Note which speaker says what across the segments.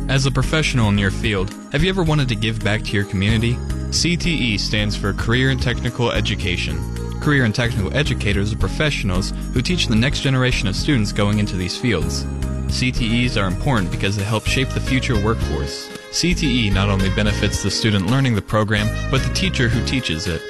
Speaker 1: As a professional in your field, have you ever wanted to give back to your community? CTE stands for Career and Technical Education. Career and Technical Educators are professionals who teach the next generation of students going into these fields. CTEs are important because they help shape the future workforce. CTE not only benefits the student learning the program, but the teacher who teaches it.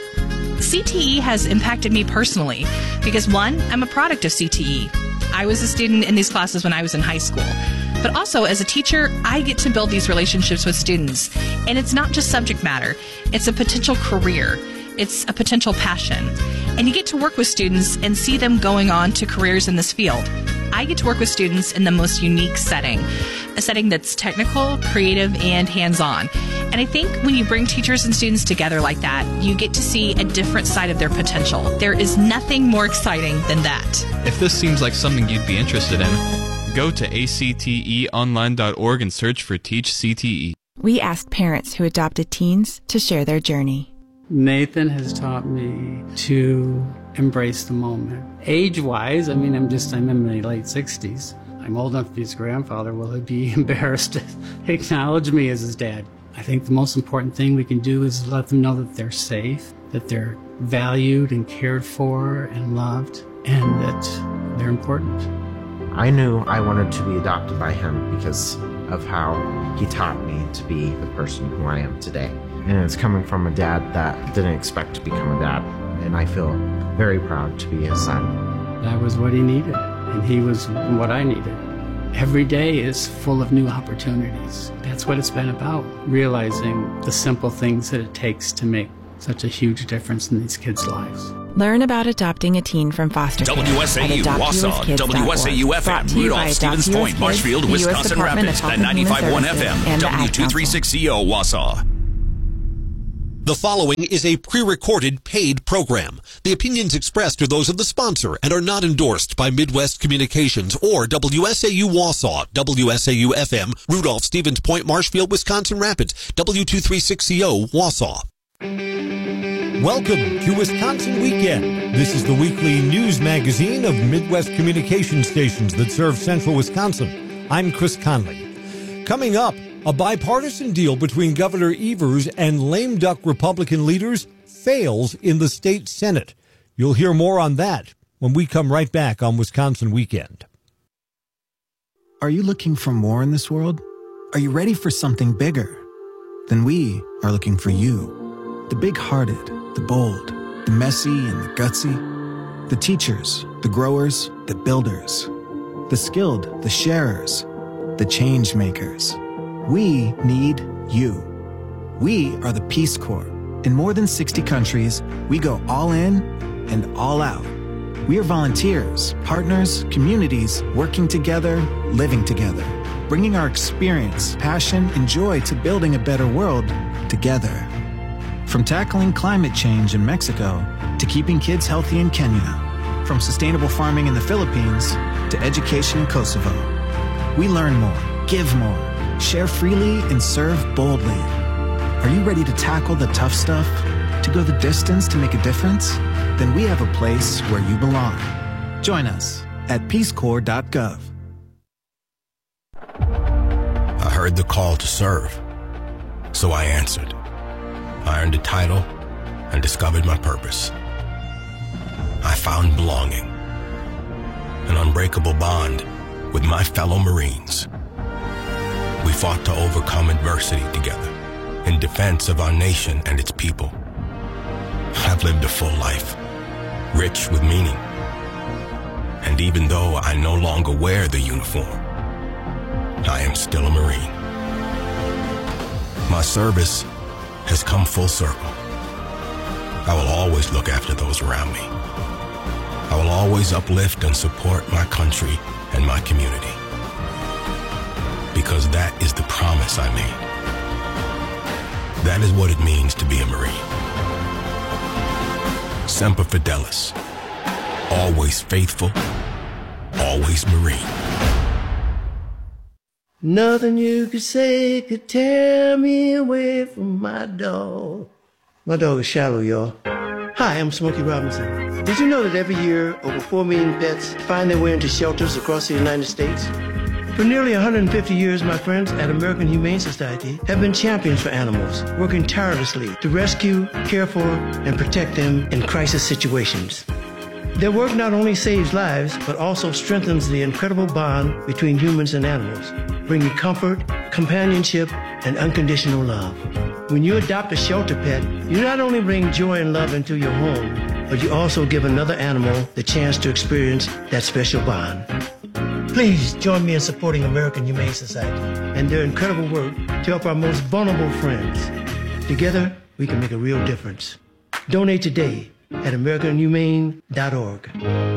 Speaker 2: CTE has impacted me personally because, one, I'm a product of CTE. I was a student in these classes when I was in high school. But also, as a teacher, I get to build these relationships with students. And it's not just subject matter. It's a potential career. It's a potential passion. And you get to work with students and see them going on to careers in this field. I get to work with students in the most unique setting, a setting that's technical, creative, and hands-on. And I think when you bring teachers and students together like that, you get to see a different side of their potential. There is nothing more exciting than that.
Speaker 1: If this seems like something you'd be interested in, go to acteonline.org and search for Teach CTE.
Speaker 3: We asked parents who adopted teens to share their journey.
Speaker 4: Nathan has taught me to embrace the moment. Age-wise, I'm in my late 60s. I'm old enough to be his grandfather. Will he be embarrassed to acknowledge me as his dad? I think the most important thing we can do is let them know that they're safe, that they're valued and cared for and loved, and that they're important.
Speaker 5: I knew I wanted to be adopted by him because of how he taught me to be the person who I am today. And it's coming from a dad that didn't expect to become a dad. And I feel very proud to be his son.
Speaker 4: That was what he needed, and he was what I needed. Every day is full of new opportunities. That's what it's been about, realizing the simple things that it takes to make such a huge difference in these kids' lives.
Speaker 3: Learn about adopting a teen from foster care
Speaker 6: WSAU, Wausau, WSAU FM, Rudolph, Stevens Point, Marshfield, Wisconsin Rapids, and 95.1 FM, W236CO, Wausau.
Speaker 7: The following is a pre-recorded paid program. The opinions expressed are those of the sponsor and are not endorsed by Midwest Communications or WSAU Wausau, WSAU FM, Rudolph, Stevens Point, Marshfield, Wisconsin Rapids, W236CO, Wausau.
Speaker 8: Welcome to Wisconsin Weekend. This is the weekly news magazine of Midwest communication stations that serve central Wisconsin. I'm Chris Conley. Coming up, a bipartisan deal between Governor Evers and lame duck Republican leaders fails in the state Senate. You'll hear more on that when we come right back on Wisconsin Weekend.
Speaker 9: Are you looking for more in this world? Are you ready for something bigger? Then we are looking for you. The big-hearted, the bold, the messy and the gutsy. The teachers, the growers, the builders. The skilled, the sharers, the change makers. We need you. We are the Peace Corps. In more than 60 countries, we go all in and all out. We are volunteers, partners, communities, working together, living together, bringing our experience, passion, and joy to building a better world together. From tackling climate change in Mexico to keeping kids healthy in Kenya, from sustainable farming in the Philippines to education in Kosovo. We learn more, give more, share freely, and serve boldly. Are you ready to tackle the tough stuff? To go the distance to make a difference? Then we have a place where you belong. Join us at peacecorps.gov.
Speaker 10: I heard the call to serve, so I answered. I earned a title and discovered my purpose. I found belonging, an unbreakable bond with my fellow Marines. We fought to overcome adversity together in defense of our nation and its people. I've lived a full life, rich with meaning. And even though I no longer wear the uniform, I am still a Marine. My service has come full circle. I will always look after those around me. I will always uplift and support my country and my community. Because that is the promise I made. That is what it means to be a Marine. Semper Fidelis. Always faithful, always Marine.
Speaker 11: Nothing you could say could tear me away from my dog. My dog is Shallow, y'all. Hi, I'm Smokey Robinson. Did you know that every year over 4 million pets find their way into shelters across the United States? For nearly 150 years, my friends at American Humane Society have been champions for animals, working tirelessly to rescue, care for, and protect them in crisis situations. Their work not only saves lives, but also strengthens the incredible bond between humans and animals, bringing comfort, companionship, and unconditional love. When you adopt a shelter pet, you not only bring joy and love into your home, but you also give another animal the chance to experience that special bond. Please join me in supporting American Humane Society and their incredible work to help our most vulnerable friends. Together, we can make a real difference. Donate today at AmericanHumane.org.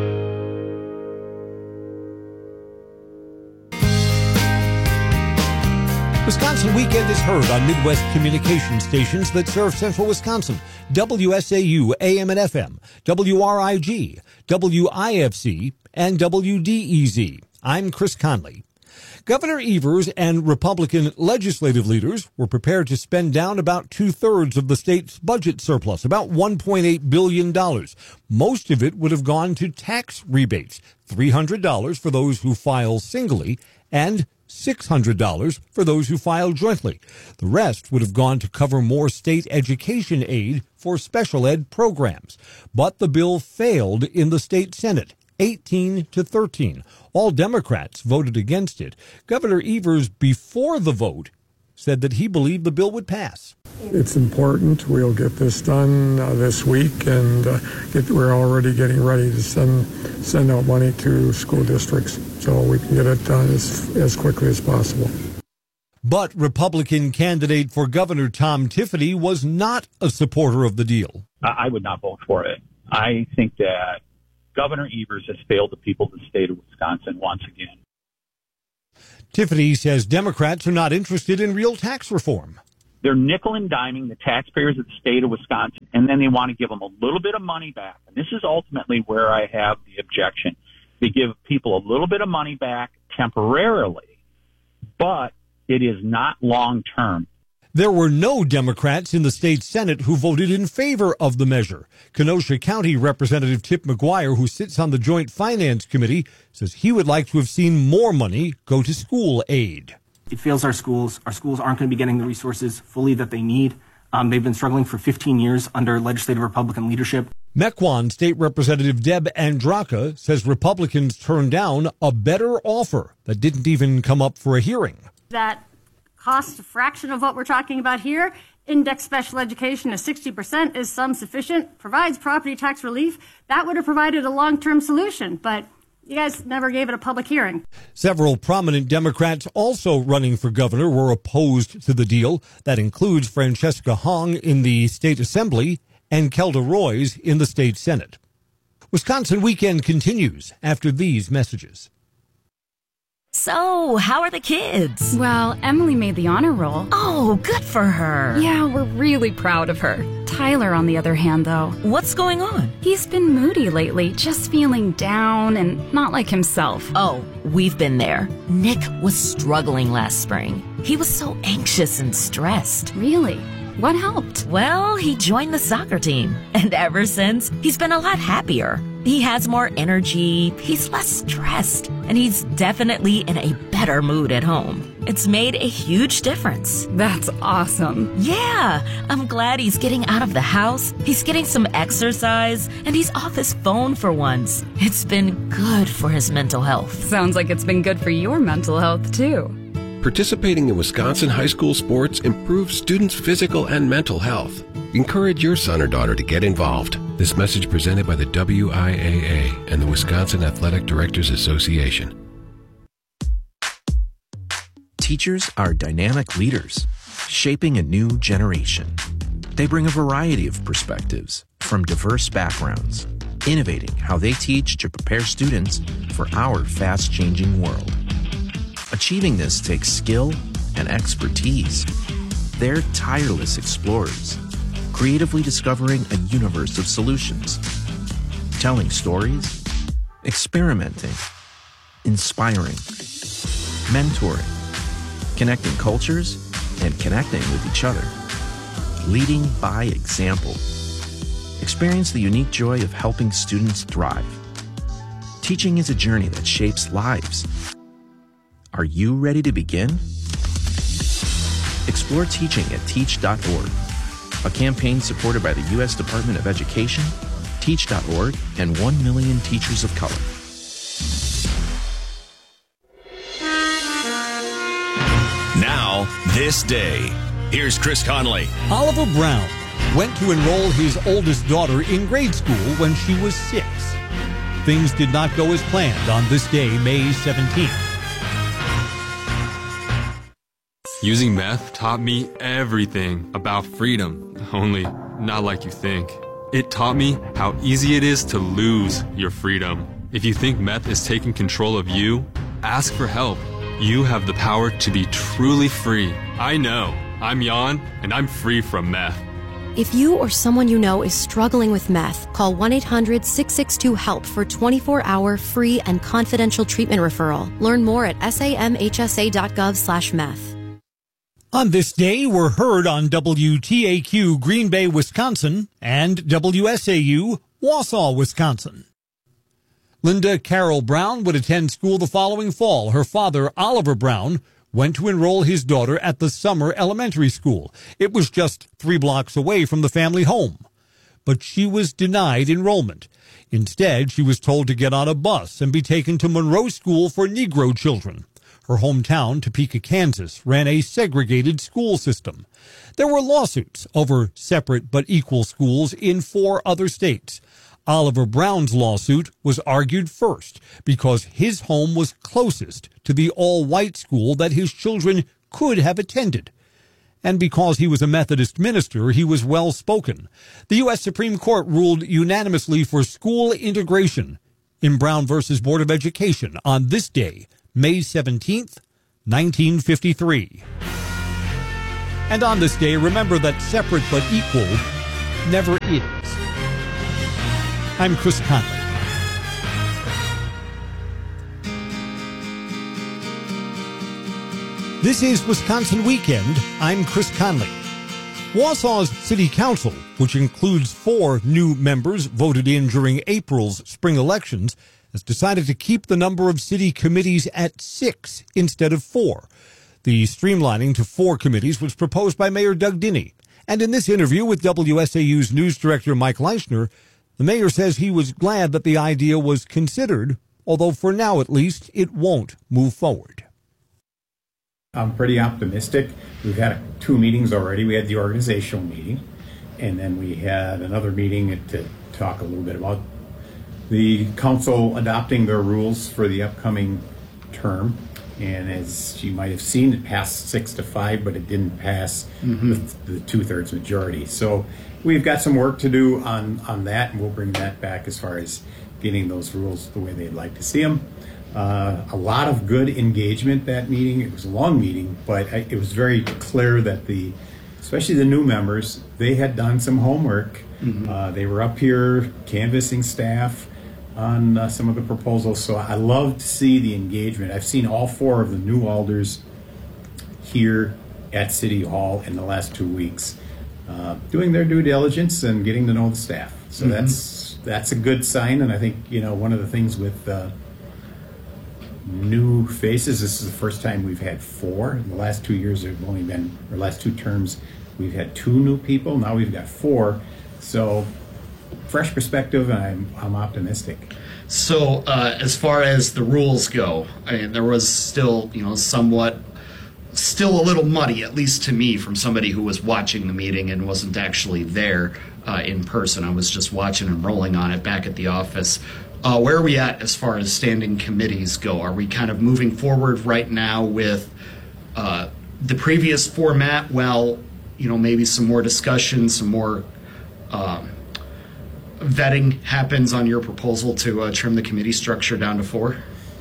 Speaker 8: Wisconsin Weekend is heard on Midwest communication stations that serve central Wisconsin. WSAU AM and FM, WRIG, WIFC, and WDEZ. I'm Chris Conley. Governor Evers and Republican legislative leaders were prepared to spend down about two-thirds of the state's budget surplus, about $1.8 billion. Most of it would have gone to tax rebates, $300 for those who file singly, and $600 for those who file jointly. The rest would have gone to cover more state education aid for special ed programs. But the bill failed in the state Senate, 18-13. All Democrats voted against it. Governor Evers, before the vote, said that he believed the bill would pass.
Speaker 12: It's important. We'll get this done this week, and we're already getting ready to send out money to school districts so we can get it done as quickly as possible.
Speaker 8: But Republican candidate for governor Tom Tiffany was not a supporter of the deal.
Speaker 13: I would not vote for it. I think that Governor Evers has failed the people of the state of Wisconsin once again.
Speaker 8: Tiffany says Democrats are not interested in real tax reform.
Speaker 13: They're nickel and diming the taxpayers of the state of Wisconsin, and then they want to give them a little bit of money back. And this is ultimately where I have the objection. They give people a little bit of money back temporarily, but it is not long term.
Speaker 8: There were no Democrats in the state Senate who voted in favor of the measure. Kenosha County Representative Tip McGuire, who sits on the Joint Finance Committee, says he would like to have seen more money go to school aid.
Speaker 14: It fails our schools. Our schools aren't going to be getting the resources fully that they need. They've been struggling for 15 years under legislative Republican leadership.
Speaker 8: Mequon State Representative Deb Andraka says Republicans turned down a better offer that didn't even come up for a hearing.
Speaker 15: That costs a fraction of what we're talking about here. Index special education to 60% is some sufficient, provides property tax relief. That would have provided a long-term solution, but you guys never gave it a public hearing.
Speaker 8: Several prominent Democrats also running for governor were opposed to the deal. That includes Francesca Hong in the state assembly and Kelda Roys in the state Senate. Wisconsin Weekend continues after these messages.
Speaker 16: So, how are the kids?
Speaker 17: Well, Emily made the honor roll.
Speaker 16: Oh, good for her.
Speaker 17: Yeah, we're really proud of her. Tyler, on the other hand, though.
Speaker 16: What's going on?
Speaker 17: He's been moody lately, just feeling down and not like himself.
Speaker 16: Oh, we've been there. Nick was struggling last spring. He was so anxious and stressed.
Speaker 17: Really? What helped?
Speaker 16: Well, he joined the soccer team. And ever since, he's been a lot happier. He has more energy, he's less stressed, and he's definitely in a better mood at home. It's made a huge difference.
Speaker 17: That's awesome.
Speaker 16: Yeah, I'm glad he's getting out of the house, he's getting some exercise, and he's off his phone for once. It's been good for his mental health.
Speaker 17: Sounds like it's been good for your mental health, too.
Speaker 18: Participating in Wisconsin high school sports improves students' physical and mental health. Encourage your son or daughter to get involved. This message presented by the WIAA and the Wisconsin Athletic Directors Association.
Speaker 19: Teachers are dynamic leaders, shaping a new generation. They bring a variety of perspectives from diverse backgrounds, innovating how they teach to prepare students for our fast-changing world. Achieving this takes skill and expertise. They're tireless explorers, creatively discovering a universe of solutions, telling stories, experimenting, inspiring, mentoring, connecting cultures, and connecting with each other, leading by example. Experience the unique joy of helping students thrive. Teaching is a journey that shapes lives. Are you ready to begin? Explore teaching at teach.org, a campaign supported by the U.S. Department of Education, Teach.org, and 1 million teachers of color.
Speaker 6: Now, this day. Here's Chris Conley.
Speaker 8: Oliver Brown went to enroll his oldest daughter in grade school when she was 6. Things did not go as planned on this day, May 17th.
Speaker 20: Using meth taught me everything about freedom, only not like you think. It taught me how easy it is to lose your freedom. If you think meth is taking control of you, ask for help. You have the power to be truly free. I know. I'm Jan, and I'm free from meth.
Speaker 21: If you or someone you know is struggling with meth, call 1-800-662-HELP for 24-hour free and confidential treatment referral. Learn more at samhsa.gov/meth.
Speaker 8: On this day, we're heard on WTAQ Green Bay, Wisconsin, and WSAU Wausau, Wisconsin. Linda Carol Brown would attend school the following fall. Her father, Oliver Brown, went to enroll his daughter at the Summer Elementary School. It was just 3 blocks away from the family home. But she was denied enrollment. Instead, she was told to get on a bus and be taken to Monroe School for Negro children. Her hometown, Topeka, Kansas, ran a segregated school system. There were lawsuits over separate but equal schools in 4 other states. Oliver Brown's lawsuit was argued first because his home was closest to the all-white school that his children could have attended. And because he was a Methodist minister, he was well-spoken. The U.S. Supreme Court ruled unanimously for school integration in Brown v. Board of Education on this day, May 17th, 1953. And on this day, remember that separate but equal never is. I'm Chris Conley. This is Wisconsin Weekend. I'm Chris Conley. Wausau's City Council, which includes 4 new members voted in during April's spring elections, has decided to keep the number of city committees at 6 instead of 4. The streamlining to 4 committees was proposed by Mayor Doug Dinney. And in this interview with WSAU's news director Mike Leishner, the mayor says he was glad that the idea was considered, although for now at least it won't move forward.
Speaker 22: I'm pretty optimistic. We've had 2 meetings already. We had the organizational meeting, and then we had another meeting to talk a little bit about the council adopting their rules for the upcoming term. And as you might have seen, it passed 6-5, but it didn't pass the 2/3 majority. So we've got some work to do on that, and we'll bring that back as far as getting those rules the way they'd like to see them. A lot of good engagement that meeting. It was a long meeting, but it was very clear that especially the new members, they had done some homework. They were up here canvassing staff on some of the proposals. So I love to see the engagement. I've seen all 4 of the new alders here at City Hall in the last 2 weeks, doing their due diligence and getting to know the staff. So that's a good sign. And I think, one of the things with new faces, this is the first time we've had 4. In the last 2 years, there've only been, or last 2 terms, we've had 2 new people. Now we've got 4. So fresh perspective, and I'm optimistic.
Speaker 23: So as far as the rules go, there was still, somewhat, still a little muddy, at least to me, from somebody who was watching the meeting and wasn't actually there in person. I was just watching and rolling on it back at the office. Where are we at as far as standing committees go? Are we kind of moving forward right now with the previous format? Well, maybe some more discussion, some more vetting happens on your proposal to trim the committee structure down to 4?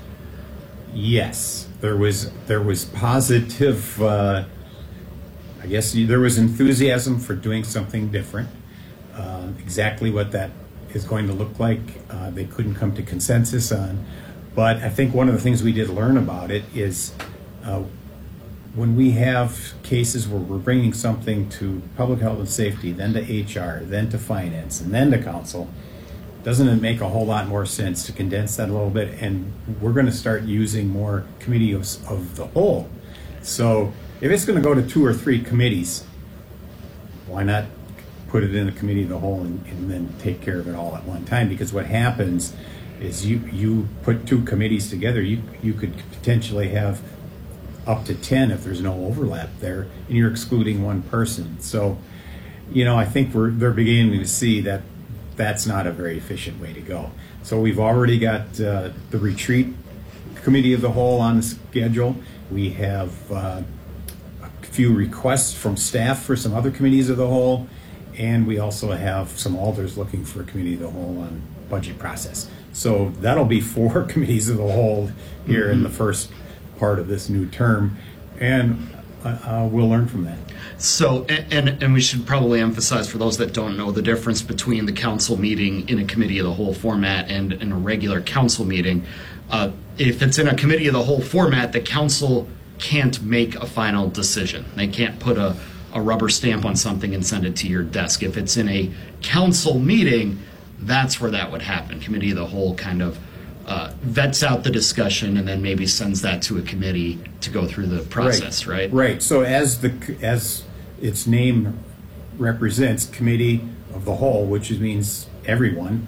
Speaker 22: Yes, there was positive. I guess there was enthusiasm for doing something different. Exactly what that is going to look like, they couldn't come to consensus on. But I think one of the things we did learn about it is when we have cases where we're bringing something to public health and safety, then to HR, then to finance, and then to council, doesn't it make a whole lot more sense to condense that a little bit? And we're going to start using more committee of the whole. So if it's going to go to 2 or 3 committees, why not put it in a committee of the whole and then take care of it all at one time? Because what happens is you put 2 committees together, you could potentially have up to 10 if there's no overlap there, and you're excluding one person. So, I think they're beginning to see that that's not a very efficient way to go. So we've already got the retreat committee of the whole on the schedule. We have a few requests from staff for some other committees of the whole, and we also have some alders looking for a committee of the whole on budget process. So that'll be 4 committees of the whole here in the first part of this new term, and we'll learn from that.
Speaker 23: So, and we should probably emphasize for those that don't know the difference between the council meeting in a committee of the whole format and in a regular council meeting. If it's in a committee of the whole format, the council can't make a final decision. They can't put a rubber stamp on something and send it to your desk. If it's in a council meeting, that's where that would happen. Committee of the whole kind of vets out the discussion and then maybe sends that to a committee to go through the process, right?
Speaker 22: Right. So as its name represents, committee of the whole, which means everyone,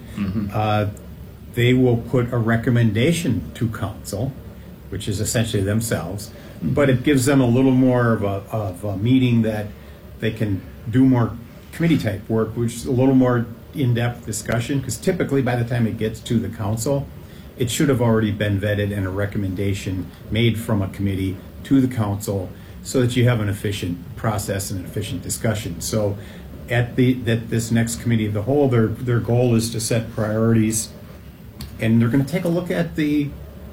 Speaker 22: they will put a recommendation to council, which is essentially themselves, but it gives them a little more of a meeting that they can do more committee type work, which is a little more in-depth discussion, because typically by the time it gets to the council, it should have already been vetted and a recommendation made from a committee to the council so that you have an efficient process and an efficient discussion. So at this next committee of the whole, their goal is to set priorities, and they're going to take a look at the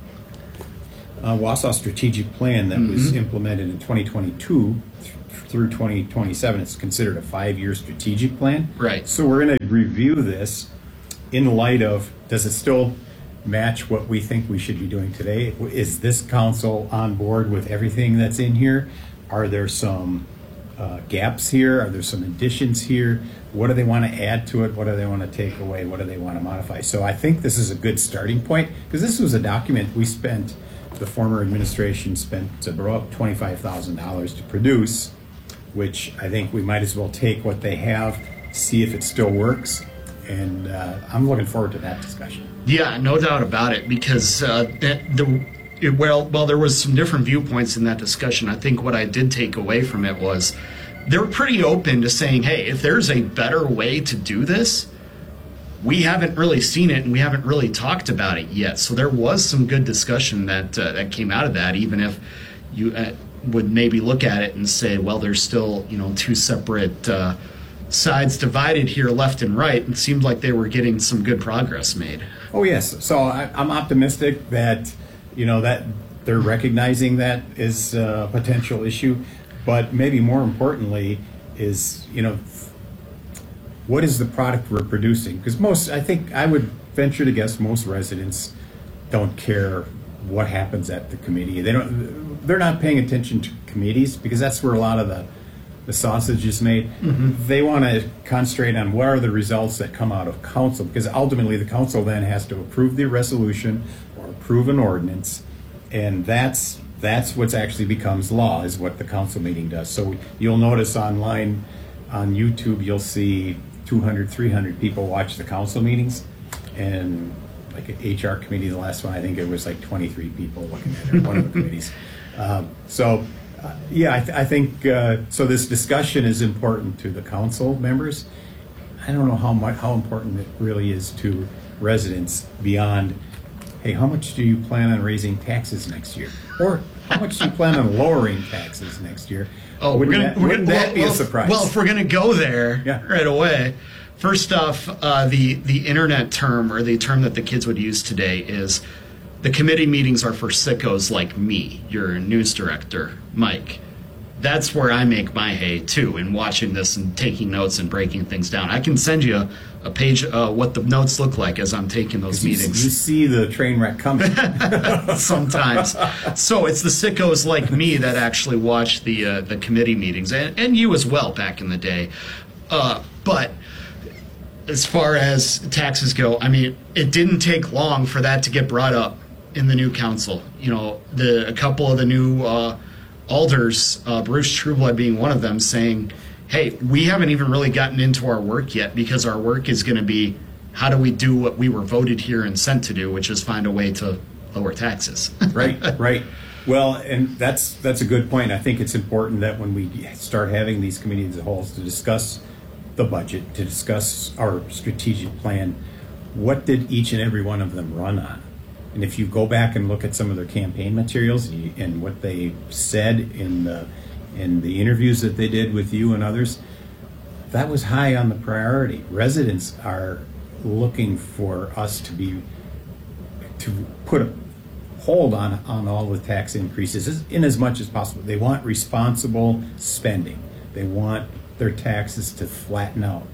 Speaker 22: Wausau strategic plan that was implemented in 2022 through 2027. It's considered a 5-year strategic plan.
Speaker 23: Right.
Speaker 22: So we're going to review this in light of, does it still match what we think we should be doing today? Is this council on board with everything that's in here? Are there some gaps here? Are there some additions here? What do they want to add to it? What do they want to take away? What do they want to modify? So I think this is a good starting point, because this was a document the former administration spent about $25,000 to produce, which I think we might as well take what they have, see if it still works, and I'm looking forward to that discussion.
Speaker 23: Yeah, no doubt about it, because while there was some different viewpoints in that discussion, I think what I did take away from it was they were pretty open to saying, hey, if there's a better way to do this, we haven't really seen it and we haven't really talked about it yet. So there was some good discussion that came out of that, even if you would maybe look at it and say, well, there's still 2 separate sides divided here, left and right. It seemed like they were getting some good progress made.
Speaker 22: Oh yes, so I'm optimistic that that they're recognizing that is a potential issue, but maybe more importantly is what is the product we're producing? Because I think I would venture to guess most residents don't care what happens at the committee. They're not paying attention to committees, because that's where a lot of the sausage is made. They want to concentrate on what are the results that come out of council, because ultimately the council then has to approve the resolution or approve an ordinance, and that's what actually becomes law, is what the council meeting does. So you'll notice online on YouTube, you'll see 200, 300 people watch the council meetings, and like an HR committee, the last one, I think it was like 23 people looking at it, one of the committees. I think so. This discussion is important to the council members. I don't know how important it really is to residents beyond, hey, how much do you plan on raising taxes next year? Or how much do you plan on lowering taxes next year?
Speaker 23: Oh,
Speaker 22: wouldn't that be a surprise?
Speaker 23: Well, if we're going to go there right away, first off, the internet term, or the term that the kids would use today, is the committee meetings are for sickos like me, your news director, Mike. That's where I make my hay, too, in watching this and taking notes and breaking things down. I can send you a page what the notes look like as I'm taking those meetings.
Speaker 22: You see the train wreck coming.
Speaker 23: Sometimes. So it's the sickos like me that actually watch the committee meetings, and you as well back in the day. But as far as taxes go, I mean, it didn't take long for that to get brought up in the new council. You know, a couple of the new alders, Bruce Trueblood being one of them, saying, hey, we haven't even really gotten into our work yet, because our work is going to be, how do we do what we were voted here and sent to do, which is find a way to lower taxes.
Speaker 22: Right. Well, and that's a good point. I think it's important that when we start having these committees of wholes to discuss the budget, to discuss our strategic plan, what did each and every one of them run on? And if you go back and look at some of their campaign materials and what they said in the interviews that they did with you and others, that was high on the priority. Residents are looking for us to put a hold on all the tax increases in as much as possible. They want responsible spending. They want their taxes to flatten out.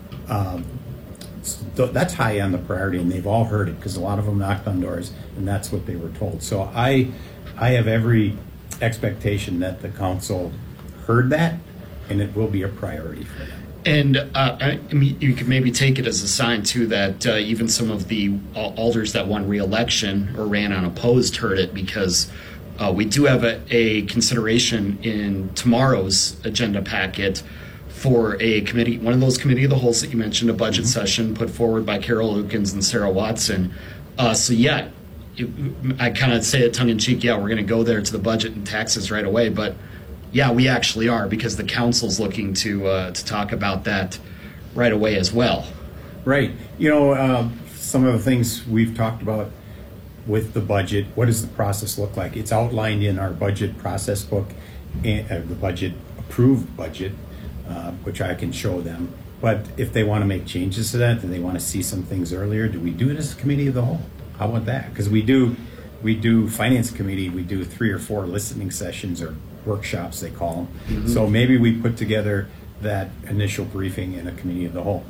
Speaker 22: So that's high on the priority, and they've all heard it because a lot of them knocked on doors, and that's what they were told. So I have every expectation that the council heard that, and it will be a priority for them.
Speaker 23: And I mean, you could maybe take it as a sign, too, that even some of the alders that won re-election or ran unopposed heard it, because we do have a consideration in tomorrow's agenda packet for a committee, one of those committee of the wholes that you mentioned, a budget session put forward by Carol Lukens and Sarah Watson. So, yeah, I kind of say it tongue-in-cheek, yeah, we're going to go there to the budget and taxes right away, but yeah, we actually are, because the council's looking to talk about that right away as well.
Speaker 22: Right. You know, some of the things we've talked about with the budget, what does the process look like? It's outlined in our budget process book, the budget approved budget, which I can show them. But if they want to make changes to that, do they want to see some things earlier? Do we do it as a committee of the whole? How about that? Because we do finance committee, we do 3 or 4 listening sessions or workshops, they call them. So maybe we put together that initial briefing in a committee of the whole.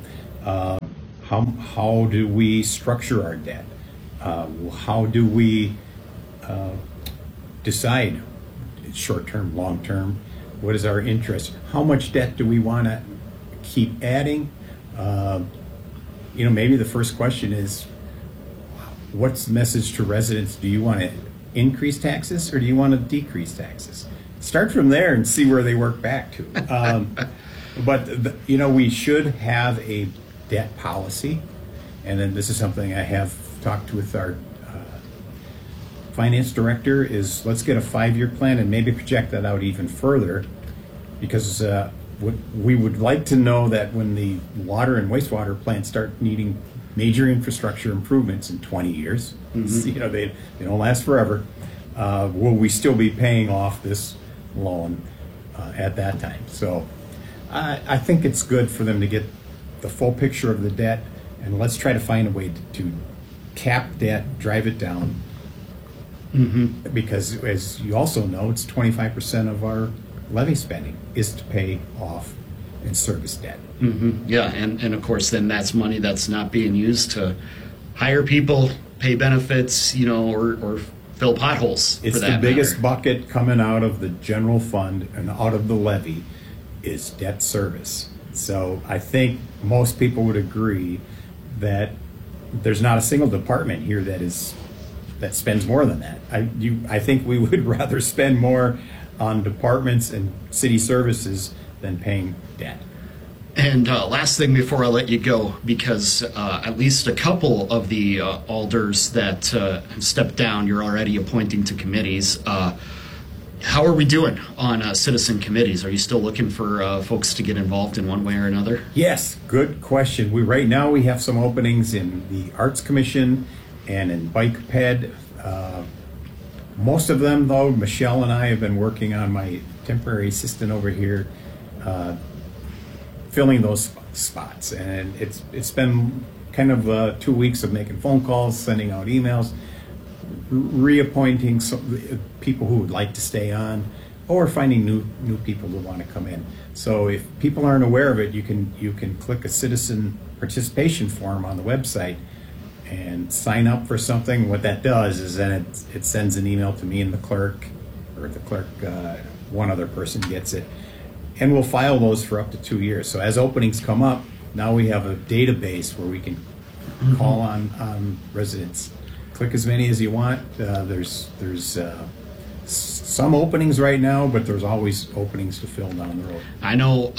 Speaker 22: How do we structure our debt? How do we decide short-term, long-term? What is our interest? How much debt do we want to keep adding? Maybe the first question is, what's the message to residents? Do you want to increase taxes or do you want to decrease taxes? Start from there and see where they work back to. But we should have a debt policy, and then this is something I have talked with our finance director, is let's get a 5-year plan and maybe project that out even further, because we would like to know that when the water and wastewater plants start needing major infrastructure improvements in 20 years, they don't last forever, will we still be paying off this loan at that time? So I think it's good for them to get the full picture of the debt, and let's try to find a way to cap debt, drive it down, because as you also know, it's 25% of our levy spending is to pay off and service debt.
Speaker 23: Yeah, and of course then that's money that's not being used to hire people, pay benefits, or fill potholes.
Speaker 22: It's the biggest bucket coming out of the general fund and out of the levy is debt service. So I think most people would agree that there's not a single department here that spends more than that. I think we would rather spend more on departments and city services than paying debt.
Speaker 23: And last thing before I let you go, because at least a couple of the alders that have stepped down, you're already appointing to committees. How are we doing on citizen committees? Are you still looking for folks to get involved in one way or another?
Speaker 22: Yes, good question. Right now we have some openings in the Arts Commission and in Bike Ped. Most of them, though, Michelle and I have been working on, my temporary assistant over here, filling those spots, and it's been kind of 2 weeks of making phone calls, sending out emails, reappointing some people who would like to stay on, or finding new people who want to come in. So if people aren't aware of it, you can click a citizen participation form on the website and sign up for something. What that does is then it sends an email to me and the clerk, or the clerk, one other person gets it. And we'll file those for up to 2 years. So as openings come up, now we have a database where we can call on residents. Click as many as you want. There's some openings right now, but there's always openings to fill down the road.
Speaker 23: I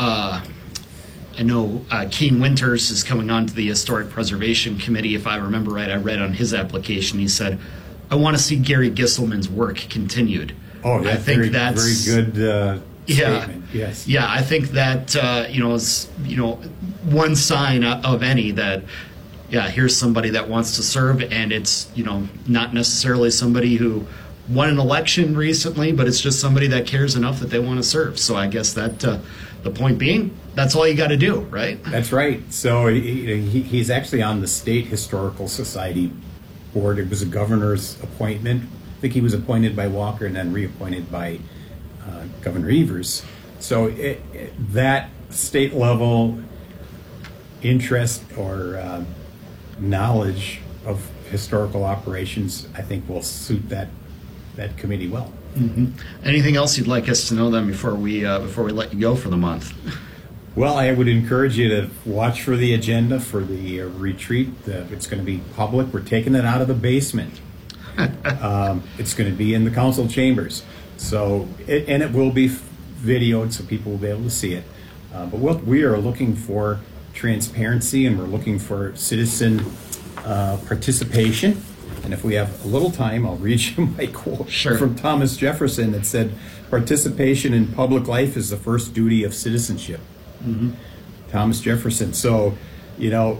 Speaker 23: know Keen Winters is coming on to the Historic Preservation Committee. If I remember right, I read on his application, he said, I want to see Gary Gisselman's work continued.
Speaker 22: Oh, yeah, I think that's very good statement. Yes.
Speaker 23: Yeah, I think that is one sign of any that here's somebody that wants to serve, and it's not necessarily somebody who won an election recently, but it's just somebody that cares enough that they want to serve. So I guess that the point being, that's all you got to do, right?
Speaker 22: That's right. So he's actually on the State Historical Society board. It was a governor's appointment. I think he was appointed by Walker and then reappointed by Governor Evers. So that state level interest or knowledge of historical operations, I think, will suit that committee well.
Speaker 23: Mm-hmm. Anything else you'd like us to know then before we let you go for the month?
Speaker 22: Well, I would encourage you to watch for the agenda for the retreat. It's going to be public. We're taking it out of the basement. It's going to be in the council chambers. So, and it will be videoed so people will be able to see it. But we are looking for transparency, and we're looking for citizen participation. And if we have a little time, I'll read you my quote from Thomas Jefferson that said, "Participation in public life is the first duty of citizenship." Mm-hmm. Thomas Jefferson. So, we're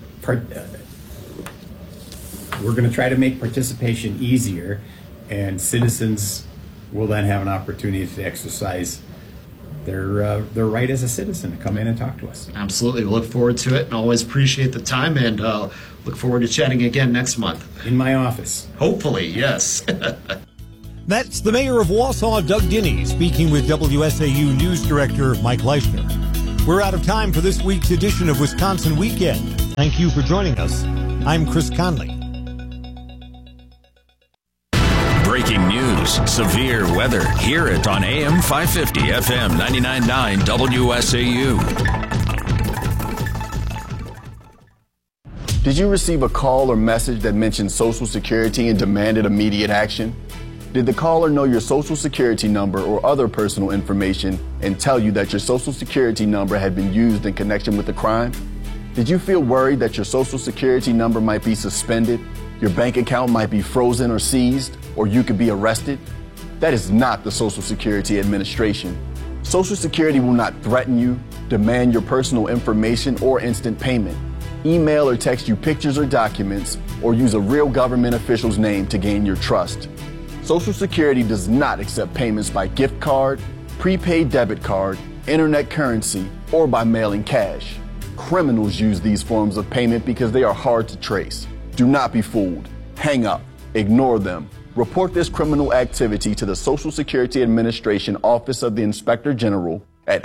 Speaker 22: going to try to make participation easier, and citizens will then have an opportunity to exercise their right as a citizen to come in and talk to us.
Speaker 23: Absolutely. We look forward to it, and always appreciate the time, and look forward to chatting again next month.
Speaker 22: In my office.
Speaker 23: Hopefully, yes.
Speaker 8: That's the mayor of Wausau, Doug Dinny, speaking with WSAU News Director Mike Leishner. We're out of time for this week's edition of Wisconsin Weekend. Thank you for joining us. I'm Chris Conley.
Speaker 6: Breaking news, severe weather. Hear it on AM 550, FM 99.9 WSAU.
Speaker 1: Did you receive a call or message that mentioned Social Security and demanded immediate action? Did the caller know your Social Security number or other personal information and tell you that your Social Security number had been used in connection with a crime? Did you feel worried that your Social Security number might be suspended, your bank account might be frozen or seized, or you could be arrested? That is not the Social Security Administration. Social Security will not threaten you, demand your personal information, or instant payment, email or text you pictures or documents, or use a real government official's name to gain your trust. Social Security does not accept payments by gift card, prepaid debit card, internet currency, or by mailing cash. Criminals use these forms of payment because they are hard to trace. Do not be fooled. Hang up. Ignore them. Report this criminal activity to the Social Security Administration Office of the Inspector General at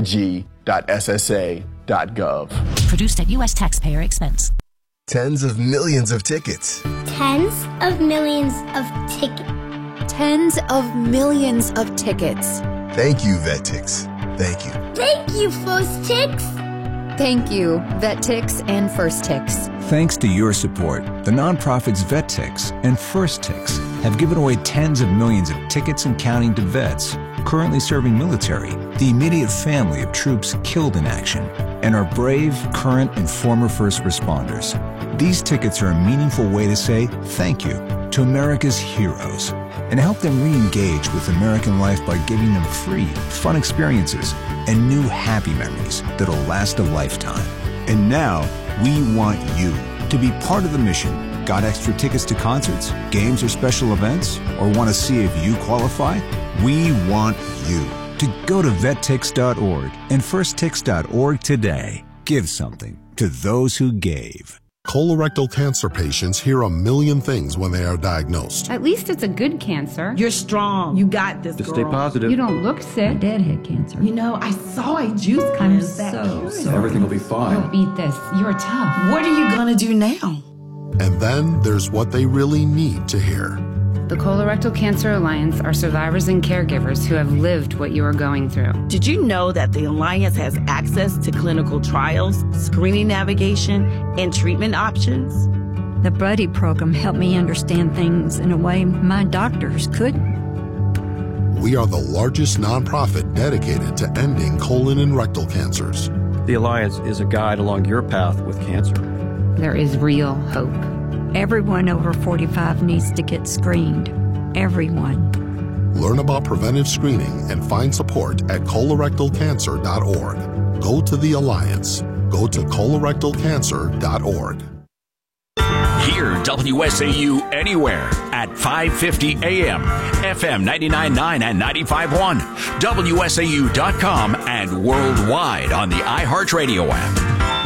Speaker 1: oig.ssa.gov.
Speaker 2: Produced at U.S. taxpayer expense.
Speaker 5: Tens of millions of tickets.
Speaker 24: Tens of millions of tickets.
Speaker 25: Tens of millions of tickets.
Speaker 5: Thank you, VetTix. Thank you.
Speaker 24: Thank you, First Tix.
Speaker 25: Thank you, VetTix and First Tix.
Speaker 26: Thanks to your support, the nonprofits VetTix and First Tix have given away tens of millions of tickets and counting to vets currently serving military, the immediate family of troops killed in action, and our brave, current, and former first responders. These tickets are a meaningful way to say thank you to America's heroes and help them re-engage with American life by giving them free, fun experiences and new happy memories that'll last a lifetime. And now, we want you to be part of the mission. Got extra tickets to concerts, games, or special events? Or want to see if you qualify? We want you to go to vettix.org and firsttix.org today. Give something to those who gave.
Speaker 27: Colorectal cancer patients hear a million things when they are diagnosed.
Speaker 28: At least it's a good cancer.
Speaker 29: You're strong. You got this,
Speaker 28: girl.
Speaker 27: Stay positive.
Speaker 28: You don't look sick.
Speaker 29: Deadhead cancer. You know, I saw a juice cleanse.
Speaker 28: So
Speaker 27: everything will be fine.
Speaker 28: You'll beat this. You're tough.
Speaker 29: What are you gonna do now?
Speaker 27: And then there's what they really need to hear.
Speaker 28: The Colorectal Cancer Alliance are survivors and caregivers who have lived what you are going through.
Speaker 29: Did you know that the Alliance has access to clinical trials, screening navigation, and treatment options?
Speaker 3: The Buddy program helped me understand things in a way my doctors couldn't.
Speaker 27: We are the largest nonprofit dedicated to ending colon and rectal cancers.
Speaker 4: The Alliance is a guide along your path with cancer.
Speaker 28: There is real hope.
Speaker 3: Everyone over 45 needs to get screened. Everyone.
Speaker 27: Learn about preventive screening and find support at colorectalcancer.org. Go to the Alliance. Go to colorectalcancer.org.
Speaker 6: Hear WSAU anywhere at 550 AM, FM 99.9 and 95.1, WSAU.com, and worldwide on the iHeartRadio app.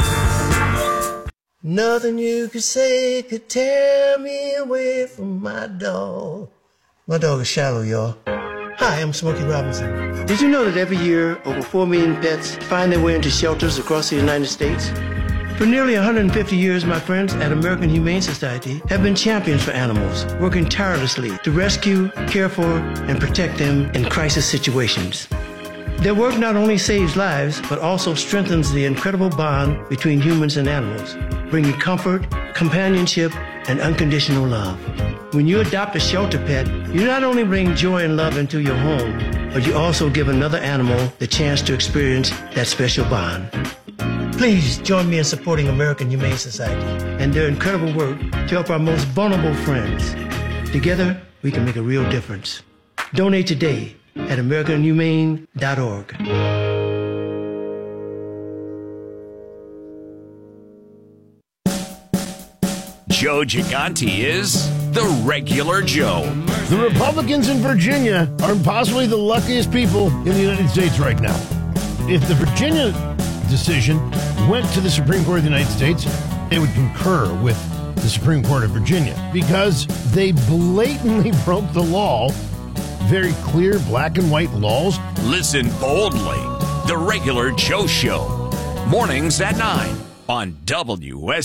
Speaker 7: Nothing you could say could tear me away from my dog. My dog is Shallow, y'all. Hi, I'm Smokey Robinson. Did you know that every year over 4 million pets find their way into shelters across the United States? For nearly 150 years, my friends at American Humane Society have been champions for animals, working tirelessly to rescue, care for, and protect them in crisis situations. Their work not only saves lives, but also strengthens the incredible bond between humans and animals, bringing comfort, companionship, and unconditional love. When you adopt a shelter pet, you not only bring joy and love into your home, but you also give another animal the chance to experience that special bond. Please join me in supporting American Humane Society and their incredible work to help our most vulnerable friends. Together, we can make a real difference. Donate today at AmericanHumane.org.
Speaker 6: Joe Gigante is the regular Joe.
Speaker 9: The Republicans in Virginia are possibly the luckiest people in the United States right now. If the Virginia decision went to the Supreme Court of the United States, they would concur with the Supreme Court of Virginia because they blatantly broke the law. Very clear black and white laws.
Speaker 6: Listen boldly. The regular Joe Show. Mornings at 9 on WSAU.